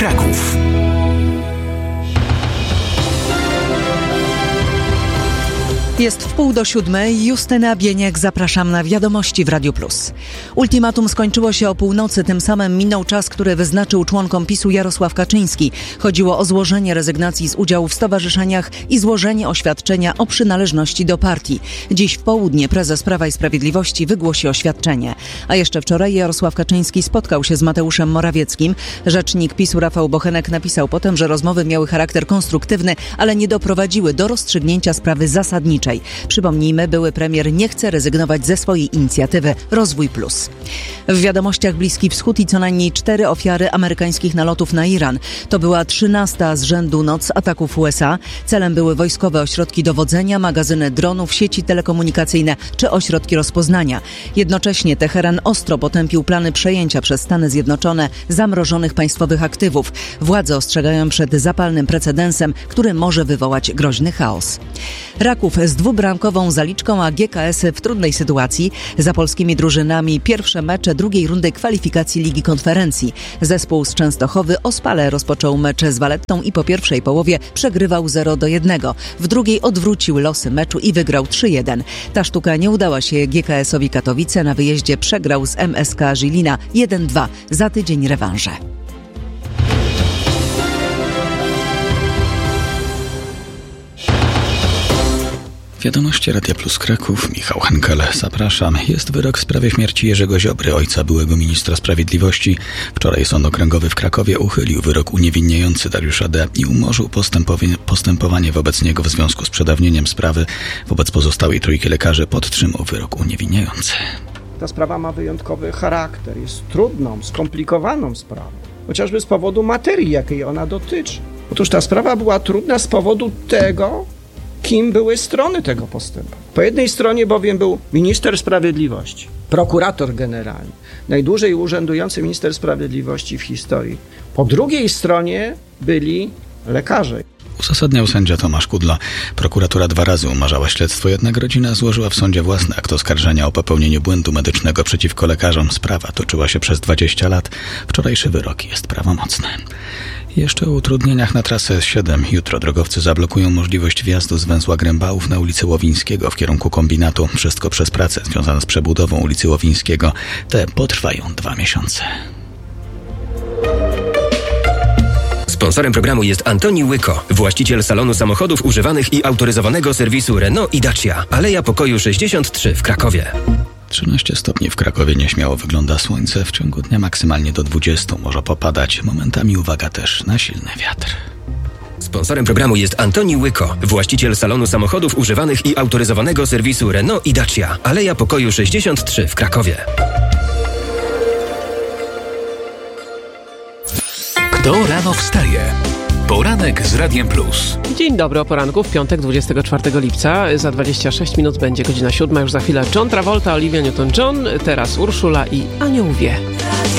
Kraków. Jest 6:30. Justyna Bieniek, zapraszam na Wiadomości w Radiu Plus. Ultimatum skończyło się o północy, tym samym minął czas, który wyznaczył członkom PiS-u Jarosław Kaczyński. Chodziło o złożenie rezygnacji z udziału w stowarzyszeniach i złożenie oświadczenia o przynależności do partii. Dziś w południe prezes Prawa i Sprawiedliwości wygłosi oświadczenie. A jeszcze wczoraj Jarosław Kaczyński spotkał się z Mateuszem Morawieckim. Rzecznik PiS-u Rafał Bochenek napisał potem, że rozmowy miały charakter konstruktywny, ale nie doprowadziły do rozstrzygnięcia sprawy zasadniczej. Przypomnijmy, były premier nie chce rezygnować ze swojej inicjatywy Rozwój Plus. W wiadomościach Bliski Wschód i co najmniej 4 ofiary amerykańskich nalotów na Iran. To była 13. z rzędu noc ataków USA. Celem były wojskowe ośrodki dowodzenia, magazyny dronów, sieci telekomunikacyjne czy ośrodki rozpoznania. Jednocześnie Teheran ostro potępił plany przejęcia przez Stany Zjednoczone zamrożonych państwowych aktywów. Władze ostrzegają przed zapalnym precedensem, który może wywołać groźny chaos. Raków z dwubramkową zaliczką, a GKS w trudnej sytuacji. Za polskimi drużynami pierwsze mecze drugiej rundy kwalifikacji Ligi Konferencji. Zespół z Częstochowy ospale rozpoczął mecz z Valettą i po pierwszej połowie przegrywał 0-1. W drugiej odwrócił losy meczu i wygrał 3-1. Ta sztuka nie udała się GKS-owi Katowice. Na wyjeździe przegrał z MSK Żilina 1-2. Za tydzień rewanże. Wiadomości Radia Plus Kraków, Michał Henkel, zapraszam. Jest wyrok w sprawie śmierci Jerzego Ziobry, ojca byłego ministra sprawiedliwości. Wczoraj Sąd Okręgowy w Krakowie uchylił wyrok uniewinniający Dariusza D. i umorzył postępowanie wobec niego w związku z przedawnieniem sprawy. Wobec pozostałej trójki lekarzy podtrzymał wyrok uniewinniający. Ta sprawa ma wyjątkowy charakter, jest trudną, skomplikowaną sprawą, chociażby z powodu materii, jakiej ona dotyczy. Otóż ta sprawa była trudna z powodu tego, kim były strony tego postępu. Po jednej stronie bowiem był minister sprawiedliwości, prokurator generalny, najdłużej urzędujący minister sprawiedliwości w historii. Po drugiej stronie byli lekarze. Uzasadniał sędzia Tomasz Kudla. Prokuratura 2 razy umarzała śledztwo, jednak rodzina złożyła w sądzie własny akt oskarżenia o popełnieniu błędu medycznego przeciwko lekarzom. Sprawa toczyła się przez 20 lat. Wczorajszy wyrok jest prawomocny. Jeszcze o utrudnieniach na trasę S7. Jutro drogowcy zablokują możliwość wjazdu z węzła Grębałów na ulicę Łowińskiego w kierunku kombinatu. Wszystko przez prace związane z przebudową ulicy Łowińskiego. Te potrwają 2 miesiące. Sponsorem programu jest Antoni Łyko, właściciel salonu samochodów używanych i autoryzowanego serwisu Renault i Dacia. Aleja Pokoju 63 w Krakowie. 13 stopni w Krakowie, nieśmiało wygląda słońce. W ciągu dnia maksymalnie do 20 może popadać. Momentami uwaga też na silny wiatr. Sponsorem programu jest Antoni Łyko, właściciel salonu samochodów używanych i autoryzowanego serwisu Renault i Dacia. Aleja Pokoju 63 w Krakowie. Kto rano wstaje? Poranek z Radiem Plus. Dzień dobry, o poranku w piątek 24 lipca. Za 26 minut będzie godzina 7. Już za chwilę John Travolta, Olivia Newton-John, teraz Urszula i Anioł wie.